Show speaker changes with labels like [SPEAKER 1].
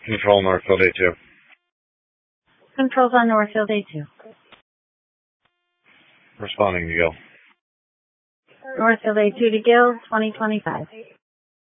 [SPEAKER 1] Control Northfield A2.
[SPEAKER 2] Controls on Northfield A2.
[SPEAKER 1] Responding to Gil.
[SPEAKER 2] Northfield A2 to Gil, 2025.